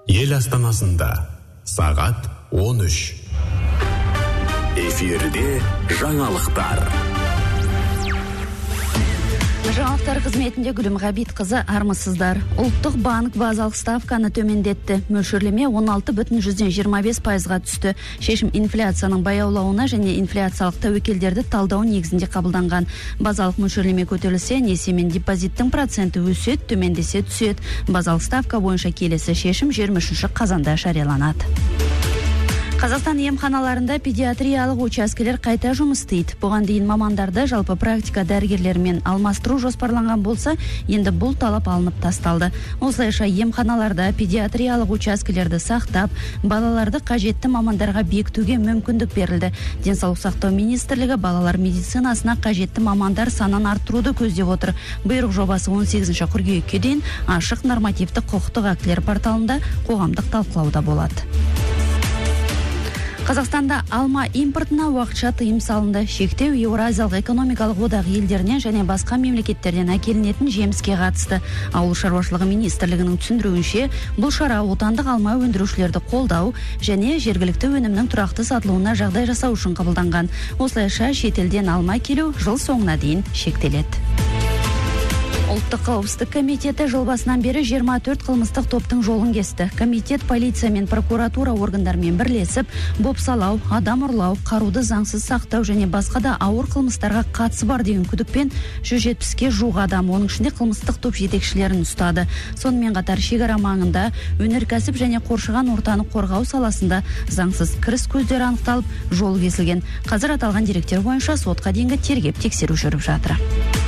Ел астанасында сағат 13. Эфирде жаңалықтар. Жаңалықтар қызметінде Гүлім Ғабит-қызы, армысыздар. Ұлттық банк базалық ставканы төмендетті. Мөлшерлеме 16,25%-ға түсті. Шешім инфляцияның баяулауына және инфляциялық тәуекелдерді талдау негізінде қабылданған. Базалық мөлшерлеме көтерілсе, несие мен депозиттің проценті өседі, төмендесе түседі. Базалық ставка бойынша келесі шешім 23 қазанда жарияланады. Қазақстан емханаларында педиатриялық учаскелер қайта жұмыс істейді. Бұған дейін мамандарды жалпы практика дәрігерлермен алмастыру жоспарланған болса, енді бұл талап алынып тасталды. Осылайша емханаларда педиатриялық учаскелерді сақтап, балаларды қажетті мамандарға бекітуге мүмкіндік берілді. Денсаулық сақтау министрлігі балалар медицинасына қажетті мамандар санын арттыруды көздеп отыр. Бұйрық жобасы 18 қыркүйекке дейін ашық нормативті құқықтық актілер порталында қоғамдық талқылауда болады. Қазақстанда алма импортына уақытша тыйым салынды. Шектеу Еуразиялық экономикалық одақ елдерінен және басқа мемлекеттерден әкелінетін жеміске қатысты. Ауыл шаруашылығы министрлігінің түсіндіруінше, бұл шара отандық алма өндірушілерді қолдау және жергілікті өнімнің тұрақты сатылуына жағдай жасау үшін қабылданған. Осылайша шетелден алма келу жыл соңына дейін шектеледі. Ұлттық қауіпсіздік комитеті жыл басынан бері 24 қылмыстық топтың жолын кесті. Комитет полиция мен прокуратура органдарымен бірлесіп, бопсалау, адам ұрлау, қаруды заңсыз сақтау және басқа да ауыр қылмыстарға қатысы бар деген күдікпен 170-ке жуық адам, оның ішінде қылмыстық топ жетекшілерін ұстады. Сонымен қатар шекара маңында өнеркәсіп және қоршаған ортаны қорғау саласында заңсыз кіріс көздері анықталып, жол кесілген. Қазір аталған деректер бойынша сотқа дейінгі тергеп тексеру жүріп жатыр.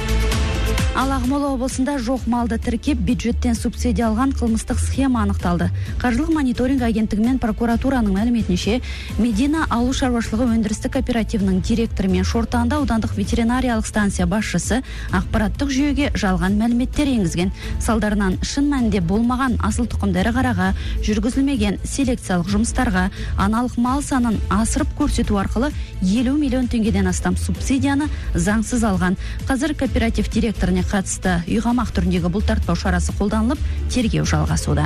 Ал Ақмола облысында жоқ малды тіркеп, бюджеттен субсидия алған қылмыстық схема анықталды. Қаржылық мониторинг агенттігі мен прокуратураның мәліметінше, Медина ауыл шаруашылығы өндірістік кооперативінің директоры мен Шортанды аудандық ветеринариялық станция басшысы ақпараттық жүйеге жалған мәліметтер енгізген. Салдарынан шын мәнінде болмаған асыл тұқымдары қараға, жүргізілмеген селекциялық жұмыстарға, аналық мал санын асырып көрсету арқылы 50 миллион теңгеден астам субсидияны заңсыз алған. Қазір кооператив директорына қатысты үйғамақ түріндегі бұлтартпау шарасы қолданылып, тергеу жалғасуда.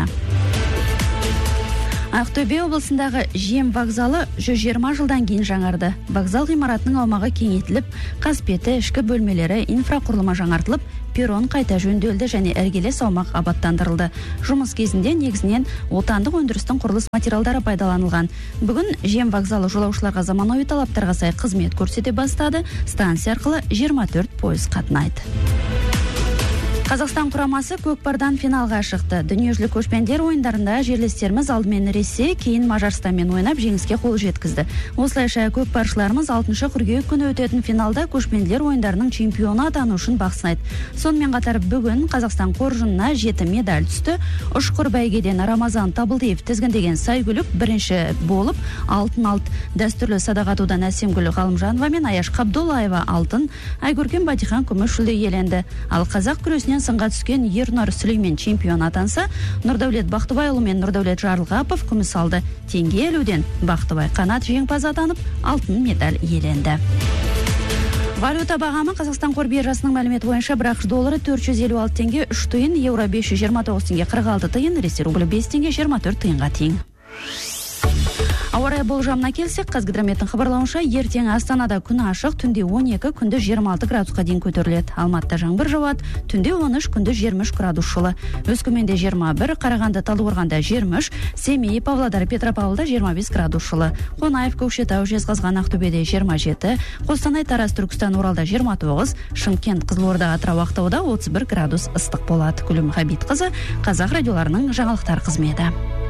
Ақтөбе облысындағы жем вокзалы 120 жылдан кейін жаңарды. Вокзал ғимаратының аумағы кеңейтіліп, қасбеті, ішкі бөлмелері, инфрақұрылымы жаңартылып, перрон қайта жөнделді және іргелес аумақ абаттандырылды. Жұмыс кезінде негізінен отандық өндірістің құрылыс материалдары пайдаланылған. Бүгін жем вокзалы жолаушыларға заманауи талаптарға сай қызмет көрсете бастады. Станция арқылы 24 пойыз қатынайды. Қазақстан құрамасы көкпардан финалға шықты. Дүниежүзілік көшпендер ойындарында жерлестеріміз алдымен Ресей, кейін Мажарстанмен ойнап жеңіске қол жеткізді. Осылайша көкпаршыларымыз 6 қыркүйек күні өтетін финалда көшпенділер ойындарының чемпионы атану үшін бақ сынайды. Сонымен қатар бүгін Қазақстан қоржынына 7 медаль түсті. Ұшқыр бәйгеден Рамазан Табылдиев тізгіндеген Сайгүлік бірінші болып алтын алды. Дәстүрлі садақ атудан Әсемгүл Ғалымжанова мен Аяш Қабдоллаева алтын, Айгөрген Батихан күміс жүлде иеленді. Ал қазақ күресінен сынға түскен Ернар Сүлеймен чемпион атанса, Нұрдәулет Бақтыбайұлы мен Нұрдәулет Жарылғапов күміс алды. Теңге елуден Бақтыбай Қанат жеңімпаз атанып, алтын медаль иеленді. Валюта бағамы Қазақстан қор биржасының мәліметі бойынша бір ақш доллары 456 теңге 3 тиын, еуро 529 теңге 46 тиын, ресей рублі 5 теңге 24 тиынға тең. Ауа райы болжамына келсек, Қазгидрометтің хабарлауынша, ертең Астанада күн ашық, түнде 12, күндіз 26 градусқа дейін көтеріледі. Алматыда жаңбыр жауады, түнде 13, күндіз 23 градус жылы. Өскеменде 21, Қарағанды, Талдықорғанда 23, Семей, Павлодар, Петропавлда 25 градус жылы. Қонаев, Көкшетау, Жезқазған, Ақтөбеде 27, Қостанай, Тараз, Түркістан, Оралда 29, Шымкент, Қызылорда, Атырау, Ақтауда 31 градус ыстық болады. Гүлім Ғабит-қызы, Қазақ радиоларының жаңалықтар қызметі.